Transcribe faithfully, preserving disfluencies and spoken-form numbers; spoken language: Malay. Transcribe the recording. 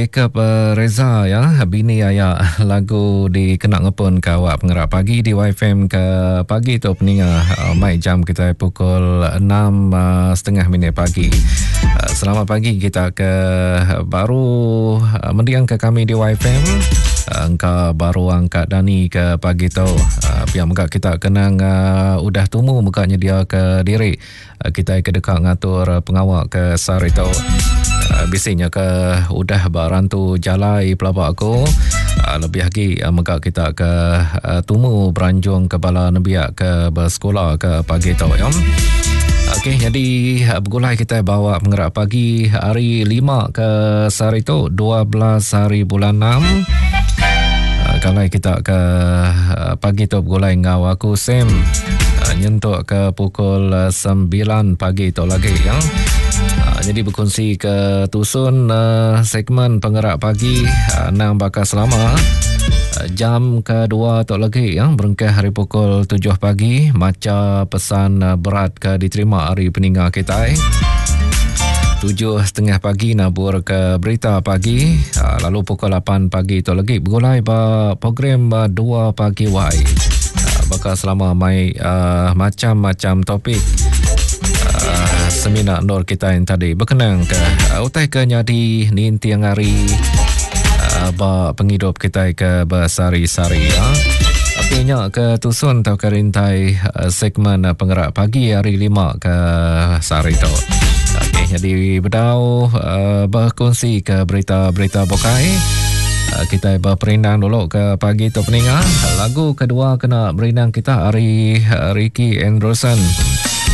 Eka Reza ya, bini ayah lagu dikenang ngepun ke awak pengerak pagi di Y F M ke pagi tu peninga uh, mai jam kita pukul enam uh, setengah minit pagi. Uh, selamat pagi kita ke baru uh, mendiang ke kami di Y F M. Uh, engkau baru angkat Dani ke pagi tu. Uh, biar muka kita kenang uh, udah tumu mukanya dia ke diri. Uh, kita ke dekat ngatur pengawak ke sari tu. Uh, biasanya ke udah barantu jalai pelabak aku uh, lebih lagi uh, maka kita ke uh, tumu beranjung ke bala nebiak ke bersekolah ke pagi tu ya. Okey, jadi uh, bergulai kita bawa pengerak pagi hari lima ke sehari tu dua belas hari bulan enam. Uh, kalau kita ke uh, pagi tu bergulai ngau aku Sam uh, nyentuk ke pukul uh, sembilan pagi tu lagi ya. Uh, jadi berkongsi ke tusun uh, segmen pengerak pagi uh, enam bakal selama uh, jam kedua tu lagi ya, berengkah hari pukul tujuh pagi maca pesan uh, berat ke diterima hari peninggal kita eh. Tujuh setengah pagi nabur ke berita pagi uh, lalu pukul lapan pagi tu lagi bergulai ba program uh, dua pagi Y uh, bakal selama mai uh, macam-macam topik Uh, seminar Nur kita yang tadi berkenang ke uh, utai ke nyadi ninti yang hari uh, ba penghidup kita ke bersari-sari ya. Artinya ke tusun atau ke rintai uh, segmen uh, pengerak pagi hari lima ke sari tu. Okey, jadi berdau uh, berkongsi ke berita-berita bokai. Uh, kita berperindang dulu ke pagi tu peningat. Lagu kedua kena berindang kita hari uh, Ricky Andrewson.